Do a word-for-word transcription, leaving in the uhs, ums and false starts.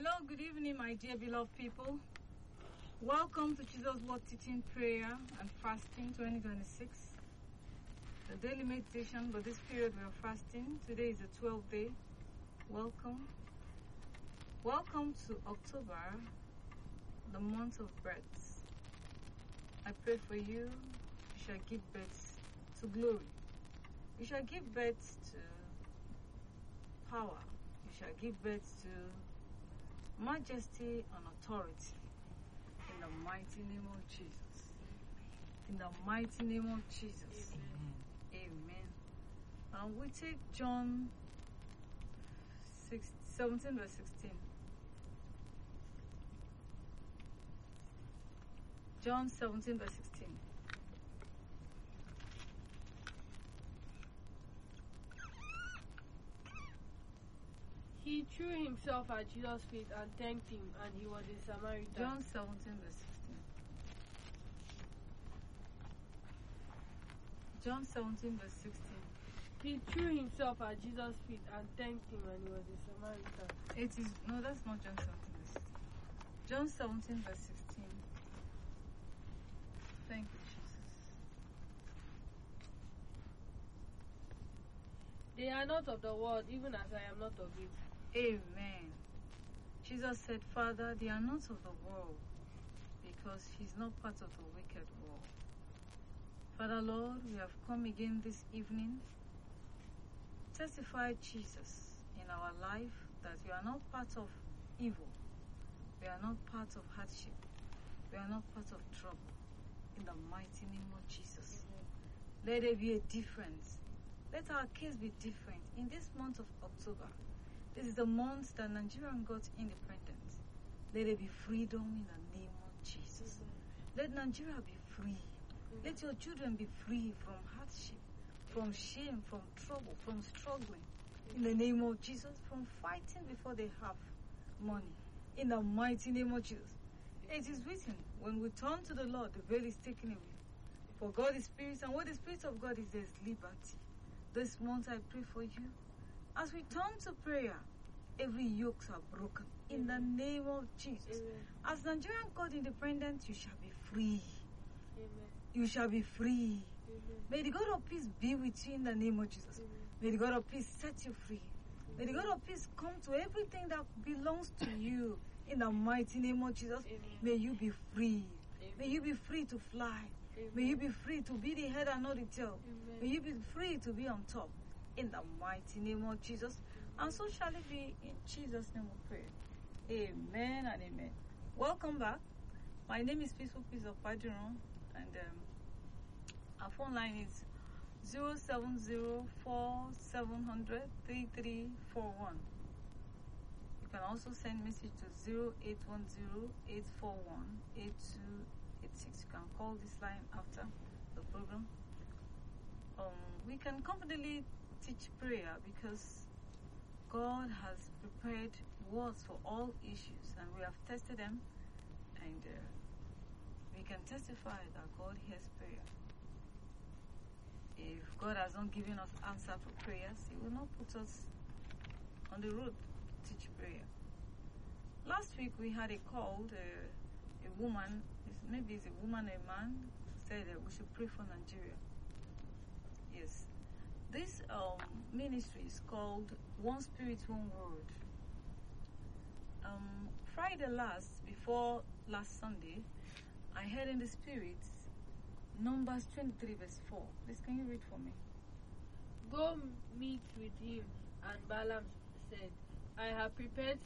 Hello, good evening, my dear beloved people. Welcome to Jesus Word Teaching Prayer and Fasting twenty twenty-six. The daily meditation for this period we are fasting. Today is the twelfth day. Welcome. Welcome to October, the month of births. I pray for you, you shall give birth to glory. You shall give birth to power. You shall give birth to majesty and authority. In the mighty name of Jesus. In the mighty name of Jesus. Amen. Amen. And we take John six, seventeen verse sixteen. John seventeen verse sixteen. He threw himself at Jesus' feet and thanked him, and he was a Samaritan. John seventeen verse sixteen. John seventeen verse sixteen. He threw himself at Jesus' feet and thanked him, and he was a Samaritan. It is no, that's not John seventeen verse sixteen. John seventeen verse sixteen. Thank you, Jesus. They are not of the world, even as I am not of it. Amen. Jesus said, Father, they are not of the world, because he's not part of the wicked world. Father, Lord, we have come again this evening. Testify, Jesus, in our life that we are not part of evil. We are not part of hardship. We are not part of trouble. In the mighty name of Jesus. Amen. Let there be a difference. Let our case be different. In this month of October, this is the month that Nigeria got independence. Let there be freedom in the name of Jesus. Let Nigeria be free. Let your children be free from hardship, from shame, from trouble, from struggling. In the name of Jesus, from fighting before they have money. In the mighty name of Jesus. It is written, when we turn to the Lord, the veil is taken away. For God is spirit, and where the spirit of God is, there is liberty. This month I pray for you. As we turn to prayer, every yokes are broken. In the name of Jesus. Amen. As Nigerian got independent, you shall be free. Amen. You shall be free. Amen. May the God of peace be with you in the name of Jesus. Amen. May the God of peace set you free. May the God of peace come to everything that belongs to you in the mighty name of Jesus. Amen. May you be free. Amen. May you be free to fly. Amen. May you be free to be the head and not the tail. Amen. May you be free to be on top in the mighty name of Jesus. And so shall it be in Jesus' name we pray. Amen and amen. Welcome back. My name is Peaceful Peace of Padron, and um, our phone line is zero seven zero four seven zero zero three three four one. You can also send message to zero eight one zero eight four one eight two eight six. You can call this line after the program. Um, we can confidently teach prayer because God has prepared words for all issues, and we have tested them, and uh, we can testify that God hears prayer. If God has not given us answer for prayers, He will not put us on the road to teach prayer. Last week we had a call, uh, a woman, maybe it's a woman, a man, said that we should pray for Nigeria. Yes. This um, ministry is called One Spirit, One Word. Um, Friday last, before last Sunday, I heard in the Spirit, Numbers twenty-three verse four. Please, can you read for me? Go meet with him, and Balaam said, I have prepared